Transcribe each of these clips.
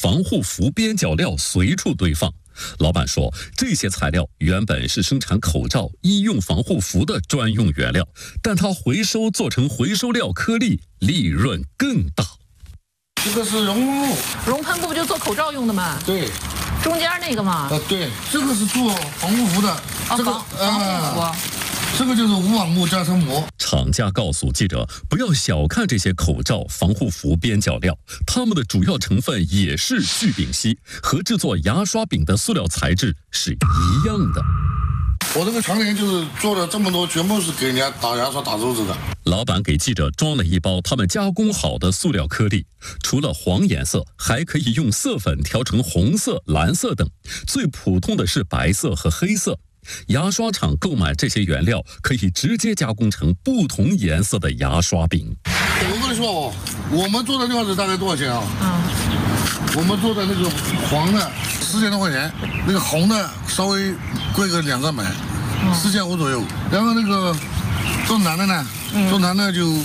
防护服边角料随处堆放。老板说，这些材料原本是生产口罩、医用防护服的专用原料，但它回收做成回收料颗粒，利润更大。 这个是熔喷布， 熔喷布不就做口罩用的吗？ 对。 中间那个吗？ 对，这个是做防护服的。这个防护服。 这个就是无网布加成膜。 厂家告诉记者，不要小看这些口罩、防护服边角料，它们的主要成分也是聚丙烯，和制作牙刷饼的塑料材质是一样的。 我这个常年就是做了这么多，全部是给人家打牙刷、打珠子的。 老板给记者装了一包他们加工好的塑料颗粒，除了黄颜色，还可以用色粉调成红色、蓝色等，最普通的是白色和黑色。牙刷厂购买这些原料，可以直接加工成不同颜色的牙刷饼。 我跟你说哦，我们做的料子大概多少钱啊？我们做的那个黄的4000多块钱，那个红的稍微贵个200-300，4500左右。然后那个做男的呢，做男的就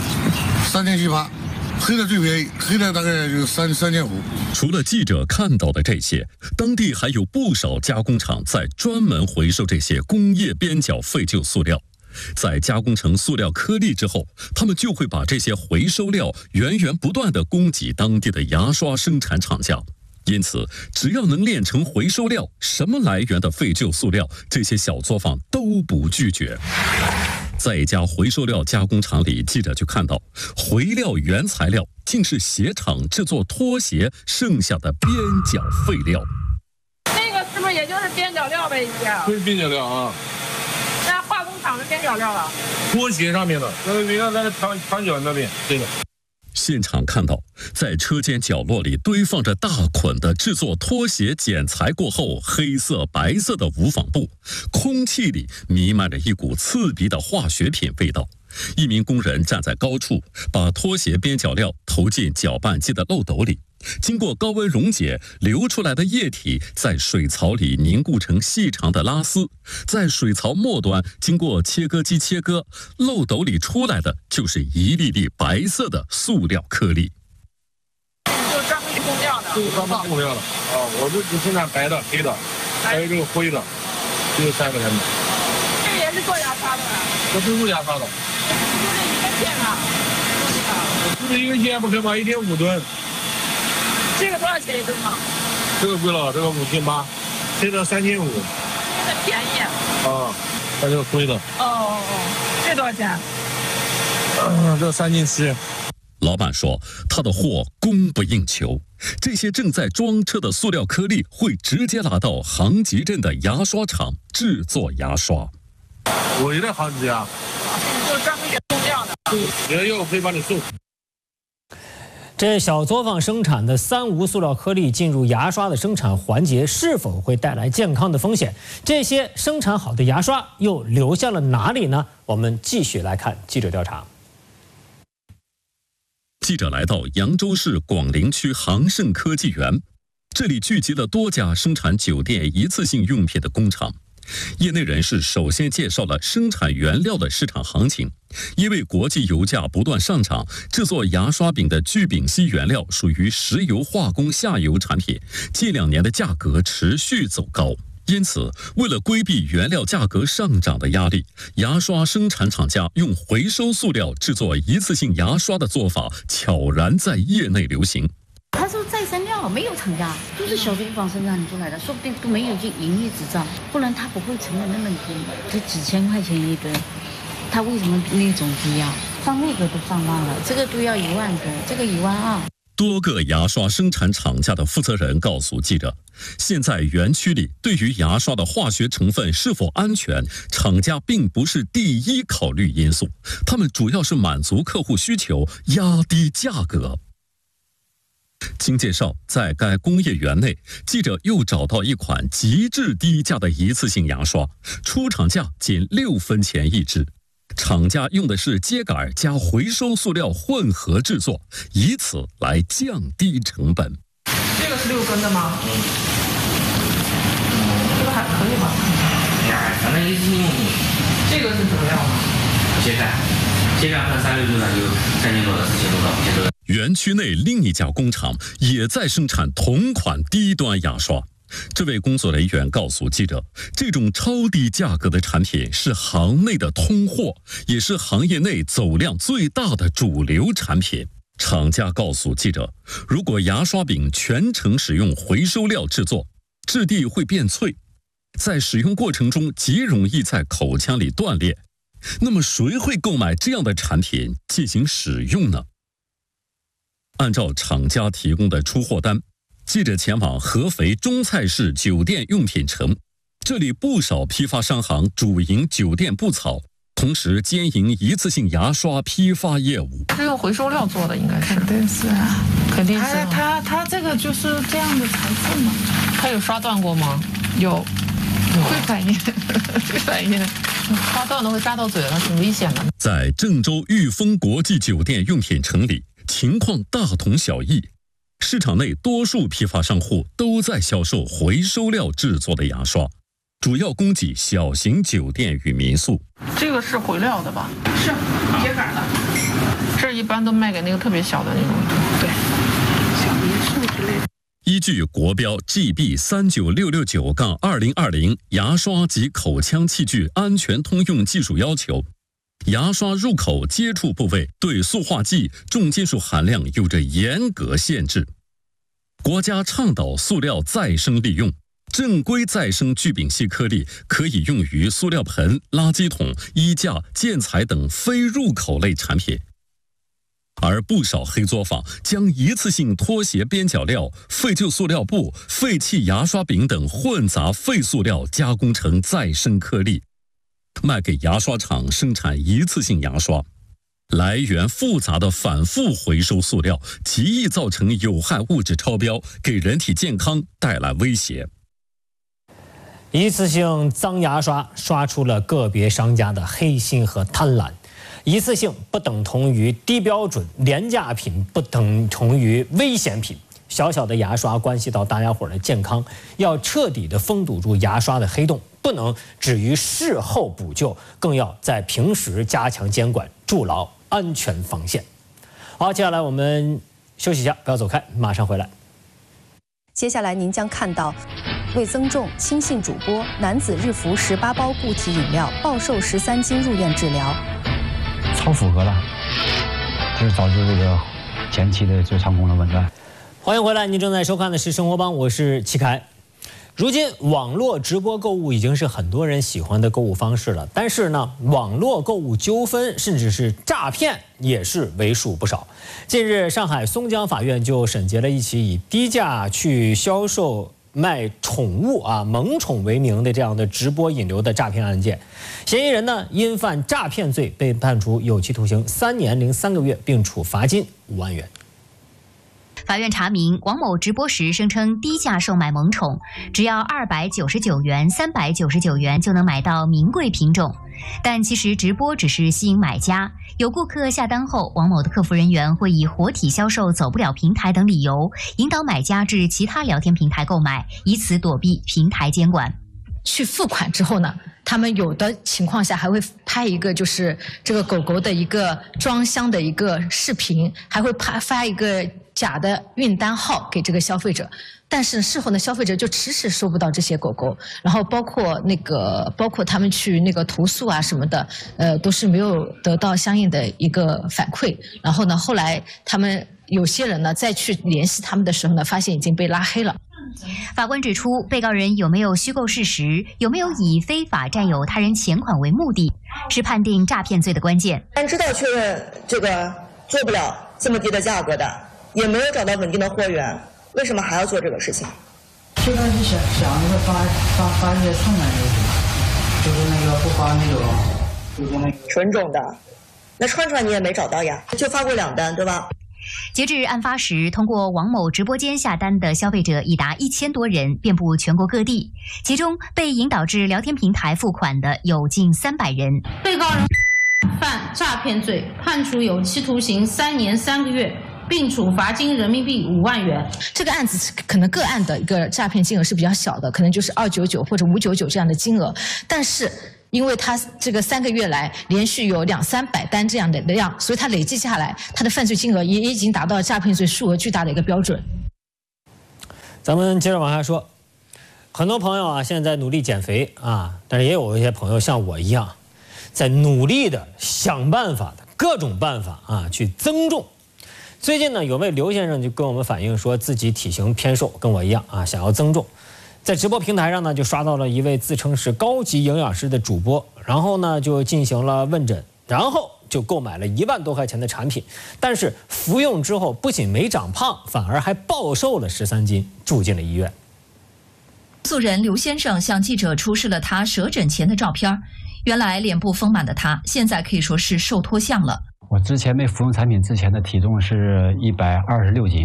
3700，黑的最便宜，黑的大概就3500。 除了记者看到的这些，当地还有不少加工厂在专门回收这些工业边角废旧塑料。在加工成塑料颗粒之后，他们就会把这些回收料源源不断地供给当地的牙刷生产厂家。因此，只要能炼成回收料，什么来源的废旧塑料，这些小作坊都不拒绝。在一家回收料加工厂里，记者就看到回料原材料竟是鞋厂制作拖鞋剩下的边角废料。 那个是不是也就是边角料呗？ 对，边角料啊。 那化工厂的边角料了？ 拖鞋上面的，你看那个长角那边，这个。 现场看到，在车间角落里堆放着大捆的制作拖鞋剪裁过后黑色、白色的无纺布，空气里弥漫着一股刺鼻的化学品味道。一名工人站在高处，把拖鞋边角料投进搅拌机的漏斗里，经过高温溶解，流出来的液体在水槽里凝固成细长的拉丝，在水槽末端经过切割机切割，漏斗里出来的就是一粒粒白色的塑料颗粒。 就专门供料的， 这个专门供料的啊，我这只生产白的、黑的，还有这个灰的，这个3个人。 这个也是做牙刷的吧？ 这都是牙刷的。 就这一根线啊？ 就这一根线不可以吗？1天5吨。 这个多少钱一吨啊？ 这个贵了，这个5800，这个3500。 这个便宜。 啊，它这个灰的。 这多少钱？ 这个3斤7。 老板说，他的货供不应求，这些正在装车的塑料颗粒会直接拿到杭吉镇的牙刷厂制作牙刷。 我也在杭吉啊。 就专门给供料的。 你要我可以帮你送。 这小作坊生产的3无塑料颗粒进入牙刷的生产环节，是否会带来健康的风险？这些生产好的牙刷又流向了哪里呢？我们继续来看记者调查。 记者来到扬州市广陵区航盛科技园，这里聚集了多家生产酒店一次性用品的工厂。业内人士首先介绍了生产原料的市场行情。因为国际油价不断上涨，制作牙刷饼的聚丙烯原料属于石油化工下游产品，近2年的价格持续走高。因此，为了规避原料价格上涨的压力，牙刷生产厂家用回收塑料制作一次性牙刷的做法悄然在业内流行。 他说再生料没有厂家，都是小作坊生产出来的，说不定都没有进营业执照，不然他不会成本那么低，这几千块钱一吨，他为什么那种低啊？上那个都上万了，这个都要1万多，这个12000。 多个牙刷生产厂家的负责人告诉记者，现在园区里对于牙刷的化学成分是否安全，厂家并不是第一考虑因素，他们主要是满足客户需求，压低价格。经介绍，在该工业园内，记者又找到一款极致低价的一次性牙刷，出厂价仅6分钱一支。厂家用的是秸秆加回收塑料混合制作，以此来降低成本。 这个是6根的吗？这个还可以吧？ 反正一次性用品。 这个是什么料吗？ 秸秆和360呢，有3000多的、4000多的、5000多的。 园区内另一家工厂也在生产同款低端牙刷。这位工作人员告诉记者，这种超低价格的产品是行内的通货，也是行业内走量最大的主流产品。厂家告诉记者，如果牙刷柄全程使用回收料制作，质地会变脆，在使用过程中极容易在口腔里断裂。那么谁会购买这样的产品进行使用呢？按照厂家提供的出货单，记者前往合肥中菜市酒店用品城，这里不少批发商行主营酒店布草，同时兼营一次性牙刷批发业务。 是用回收料做的，应该是。 肯定是啊， 肯定是。 它这个就是这样的材质嘛。 它有刷断过吗？有。 会反应，会反应。 刷断的会扎到嘴了，挺危险的。 在郑州裕丰国际酒店用品城里，情况大同小异。市场内多数批发商户都在销售回收料制作的牙刷，主要供给小型酒店与民宿。 这个是回料的吧？ 是秸秆的， 这一般都卖给那个特别小的那种， 对，小民宿之类的。 依据国标 GB39669-2020 牙刷及口腔器具安全通用技术要求，牙刷入口接触部位对塑化剂、重金属含量有着严格限制。国家倡导塑料再生利用，正规再生聚丙烯颗粒可以用于塑料盆、垃圾桶、衣架、建材等非入口类产品。而不少黑作坊将一次性拖鞋边角料、废旧塑料布、废弃牙刷柄等混杂废塑料加工成再生颗粒，卖给牙刷厂生产一次性牙刷。来源复杂的反复回收塑料极易造成有害物质超标，给人体健康带来威胁。 一次性脏牙刷刷出了个别商家的黑心和贪婪。一次性不等同于低标准，廉价品不等同于危险品。小小的牙刷关系到大家伙的健康，要彻底的封堵住牙刷的黑洞，不能止于事后补救，更要在平时加强监管，筑牢安全防线。好，接下来我们休息一下，不要走开，马上回来。 接下来您将看到，为增重，轻信主播男子日服18包固体饮料，暴瘦13斤入院治疗。 超符合了，这是导致这个前期的最长孔的紊乱。 欢迎回来，您正在收看的是《生活帮》，我是齐凯。如今网络直播购物已经是很多人喜欢的购物方式了，但是呢，网络购物纠纷甚至是诈骗也是为数不少。近日，上海松江法院就审结了一起以低价去销售卖宠物萌宠为名的这样的直播引流的诈骗案件，嫌疑人呢因犯诈骗罪被判处有期徒刑3年零3个月，并处罚金5万元。 法院查明，王某直播时声称低价售卖萌宠，只要299元、399元就能买到名贵品种，但其实直播只是吸引买家。有顾客下单后，王某的客服人员会以活体销售走不了平台等理由，引导买家至其他聊天平台购买，以此躲避平台监管。 去付款之后呢，他们有的情况下还会拍一个就是这个狗狗的一个装箱的一个视频，还会发一个假的运单号给这个消费者，但是事后呢，消费者就迟迟收不到这些狗狗，然后包括他们去那个投诉啊什么的，都是没有得到相应的一个反馈。然后呢，后来他们有些人呢再去联系他们的时候呢，发现已经被拉黑了。 法官指出，被告人有没有虚构事实，有没有以非法占有他人钱款为目的，是判定诈骗罪的关键。 但知道确认这个做不了这么低的价格的，也没有找到稳定的货源，为什么还要做这个事情？ 现在是想那个发一些串买的，就是那个不发那种，就是那个纯种的。那串你也没找到呀，就发过2单，对吧？ 截至案发时，通过王某直播间下单的消费者已达1000多人，遍布全国各地。其中被引导至聊天平台付款的有近300人。 被告人犯诈骗罪，判处有期徒刑3年3个月，并处罚金人民币5万元。 这个案子可能个案的一个诈骗金额是比较小的，可能就是299或者599这样的金额，但是因为他这个3个月来连续有200-300单这样的量，所以他累计下来，他的犯罪金额也已经达到诈骗罪数额巨大的一个标准。 咱们接着往下说，很多朋友啊现在在努力减肥啊，但是也有一些朋友像我一样，在努力的想办法的各种办法啊去增重。最近呢，有位刘先生就跟我们反映说自己体型偏瘦，跟我一样啊，想要增重。在直播平台上呢，就刷到了一位自称是高级营养师的主播，然后呢就进行了问诊，然后就购买了1万多块钱的产品，但是服用之后不仅没长胖，反而还暴瘦了13斤，住进了医院。 素人刘先生向记者出示了他舌诊前的照片，原来脸部丰满的他，现在可以说是瘦脱相了。 我之前没服用产品之前的体重是126斤，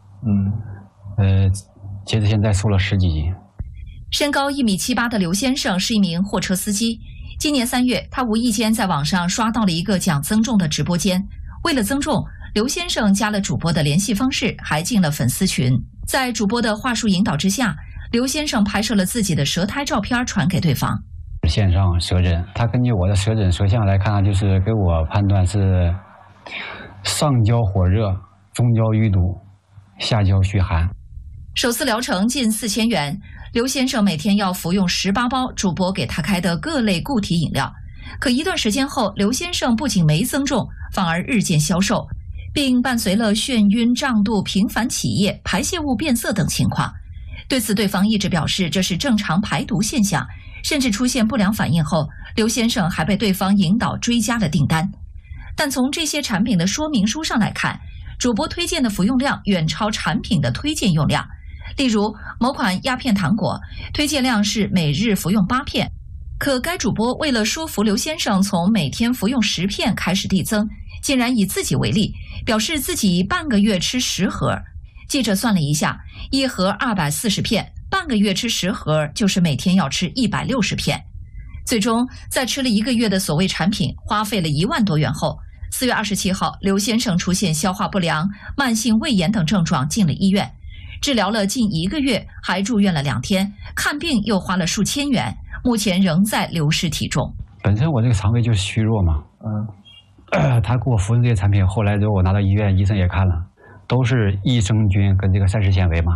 截至现在瘦了10几斤。 身高1.78米的刘先生是一名货车司机。今年3月，他无意间在网上刷到了一个讲增重的直播间。为了增重，刘先生加了主播的联系方式，还进了粉丝群。在主播的话术引导之下，刘先生拍摄了自己的舌苔照片传给对方。 线上舌诊，他根据我的舌诊舌象来看，就是给我判断是上焦火热，中焦淤堵，下焦虚寒。 首次疗程近4000元。刘先生每天要服用18包主播给他开的各类固体饮料，可一段时间后，刘先生不仅没增重，反而日渐消瘦，并伴随了眩晕、胀肚、频繁起夜、排泄物变色等情况。对此，对方一直表示这是正常排毒现象，甚至出现不良反应后，刘先生还被对方引导追加了订单。但从这些产品的说明书上来看，主播推荐的服用量远超产品的推荐用量。例如，某款鸦片糖果推荐量是每日服用8片，可该主播为了说服刘先生从每天服用10片开始递增，竟然以自己为例，表示自己半个月吃10盒。记者算了一下，一盒240片，半个月吃10盒，就是每天要吃160片。最终，在吃了1个月的所谓产品，花费了1万多元后，4月27号，刘先生出现消化不良、慢性胃炎等症状，进了医院。治疗了近1个月，还住院了2天，看病又花了数千元，目前仍在流失体重。 本身我这个肠胃就是虚弱嘛，他给我服用这些产品，后来之后我拿到医院，医生也看了，都是益生菌跟这个膳食纤维嘛，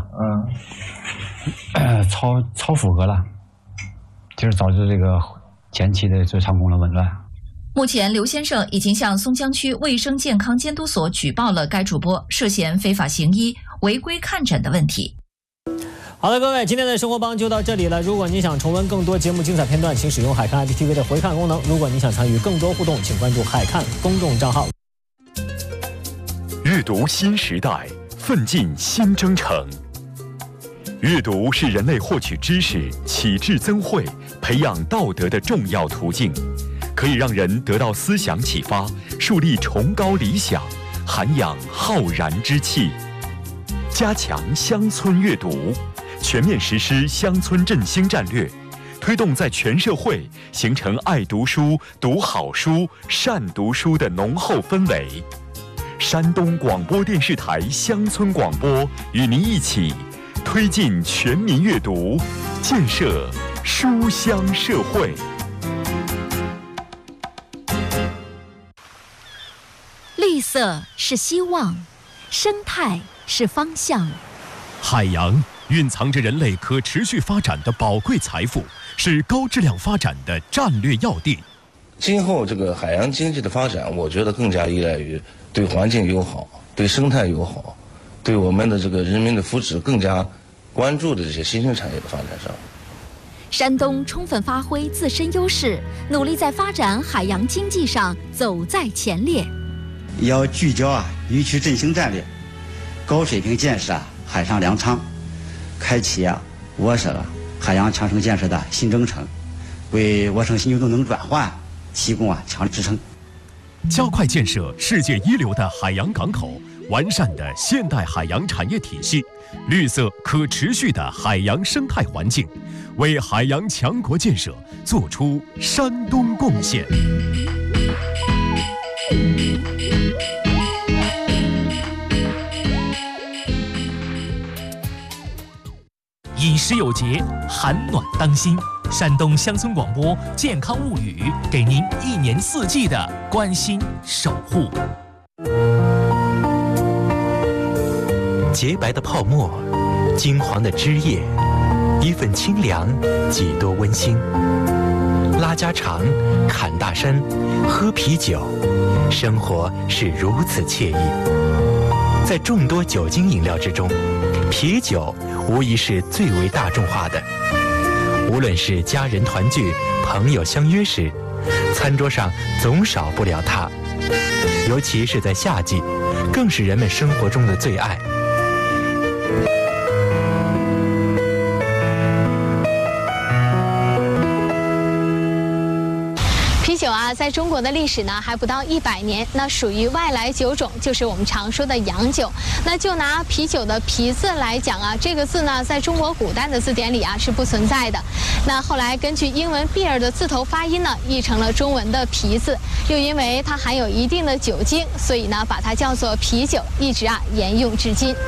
超符合了，就是导致这个前期的这肠功能紊乱。 目前，刘先生已经向松江区卫生健康监督所举报了该主播涉嫌非法行医、违规看诊的问题。 好的，各位，今天的生活帮就到这里了。如果你想重温更多节目精彩片段，请使用海看 IPTV 的回看功能。如果你想参与更多互动，请关注海看公众账号。 阅读新时代，奋进新征程。阅读是人类获取知识、启智增慧、培养道德的重要途径，可以让人得到思想启发，树立崇高理想，涵养浩然之气。加强乡村阅读，全面实施乡村振兴战略，推动在全社会形成爱读书、读好书、善读书的浓厚氛围。山东广播电视台乡村广播与您一起推进全民阅读，建设书香社会。 绿色是希望，生态是方向。 海洋蕴藏着人类可持续发展的宝贵财富，是高质量发展的战略要地。 今后这个海洋经济的发展，我觉得更加依赖于对环境友好、对生态友好、对我们的这个人民的福祉更加关注的这些新兴产业的发展上。 山东充分发挥自身优势，努力在发展海洋经济上走在前列。 要聚焦渔区振兴战略，高水平建设海上粮仓，开启我省海洋强省建设的新征程，为我省新旧动能转换提供强力支撑。 加快建设世界一流的海洋港口，完善的现代海洋产业体系，绿色可持续的海洋生态环境，为海洋强国建设做出山东贡献。 饮食有节，寒暖当心。 山东乡村广播健康物语，给您1年4季的关心守护。 洁白的泡沫，金黄的汁液，一份清凉，几多温馨。拉家常，侃大山，喝啤酒，生活是如此惬意。在众多酒精饮料之中，啤酒无疑是最为大众化的。无论是家人团聚、朋友相约时，餐桌上总少不了它。尤其是在夏季，更是人们生活中的最爱。 啤酒啊，在中国的历史呢还不到100年，那属于外来酒种，就是我们常说的洋酒。那就拿啤酒的啤字来讲啊，这个字呢，在中国古代的字典里啊是不存在的。那后来根据英文 beer 的字头发音呢，译成了中文的啤字，又因为它含有一定的酒精，所以呢把它叫做啤酒，一直啊沿用至今。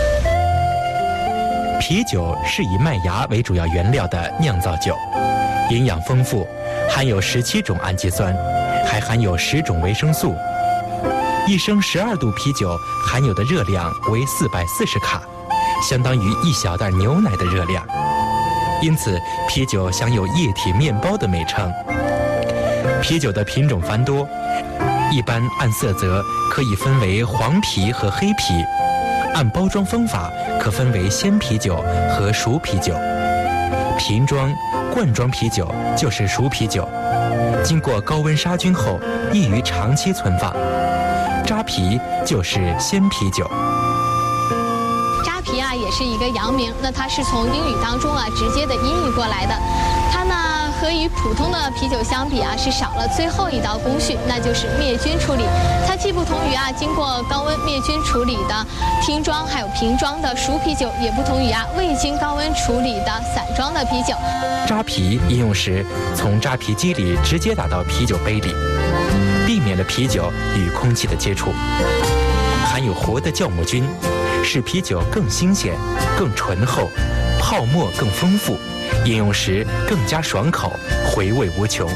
啤酒是以麦芽为主要原料的酿造酒，营养丰富，含有17种氨基酸，还含有10种维生素。一升12度啤酒含有的热量为440卡，相当于1小袋牛奶的热量。因此，啤酒享有液体面包的美称。啤酒的品种繁多，一般按色泽可以分为黄啤和黑啤，按包装方法可分为鲜啤酒和熟啤酒。瓶装、罐装啤酒就是熟啤酒，经过高温杀菌后易于长期存放。扎啤就是鲜啤酒。 扎啤啊也是一个洋名，那它是从英语当中啊直接的音译过来的。它呢和与普通的啤酒相比啊，是少了最后一道工序，那就是灭菌处理。它既不同于啊经过高温灭菌处理的听装还有瓶装的熟啤酒，也不同于啊未经高温处理的散装的啤酒。 扎啤饮用时，从扎啤机里直接打到啤酒杯里，避免了啤酒与空气的接触。含有活的酵母菌，使啤酒更新鲜、更醇厚，泡沫更丰富，饮用时更加爽口，回味无穷。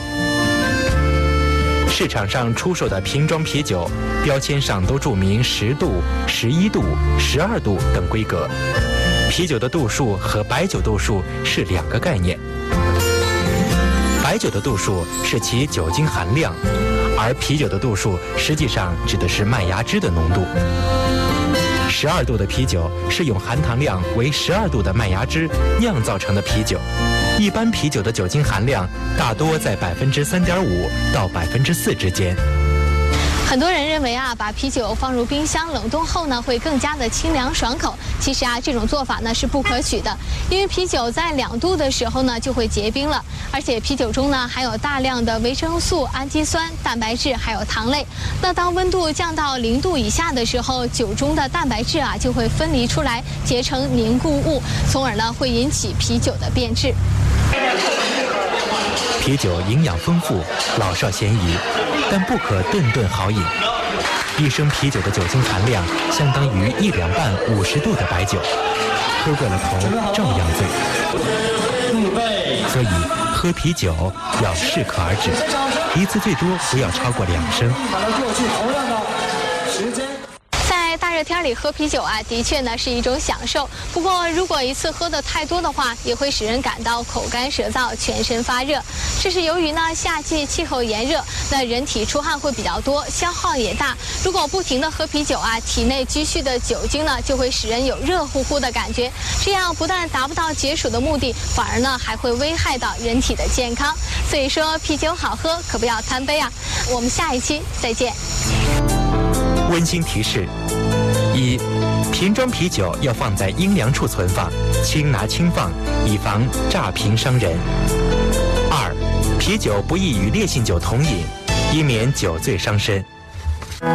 市场上出售的瓶装啤酒，标签上都注明10度、11度、12度等规格。啤酒的度数和白酒度数是2个概念。白酒的度数是其酒精含量，而啤酒的度数实际上指的是麦芽汁的浓度。12度的啤酒是用含糖量为12度的麦芽汁酿造成的啤酒。一般啤酒的酒精含量大多在3.5%到4%之间。 很多人认为啊，把啤酒放入冰箱冷冻后呢，会更加的清凉爽口。其实啊，这种做法呢是不可取的，因为啤酒在2度的时候呢就会结冰了，而且啤酒中呢含有大量的维生素、氨基酸、蛋白质还有糖类。那当温度降到0度以下的时候，酒中的蛋白质啊就会分离出来，结成凝固物，从而呢会引起啤酒的变质。 啤酒营养丰富，老少咸宜，但不可顿顿好饮。1升啤酒的酒精含量相当于1两半50度的白酒，喝过了头照样醉。所以喝啤酒要适可而止，一次最多不要超过2升。 在大热天里喝啤酒啊，的确呢是一种享受。不过，如果一次喝的太多的话，也会使人感到口干舌燥、全身发热。这是由于呢夏季气候炎热，那人体出汗会比较多，消耗也大。如果不停的喝啤酒啊，体内积蓄的酒精呢就会使人有热乎乎的感觉，这样不但达不到解暑的目的，反而呢还会危害到人体的健康。所以说，啤酒好喝，可不要贪杯啊！我们下一期再见。 温馨提示：1. 瓶装啤酒要放在阴凉处存放，轻拿轻放，以防炸瓶伤人。2. 啤酒不宜与烈性酒同饮，以免酒醉伤身。